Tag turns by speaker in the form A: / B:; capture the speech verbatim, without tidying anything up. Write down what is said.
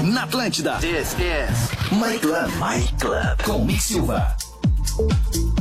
A: na Atlântida.
B: This is
A: My Club, My Club, com Mick Silva.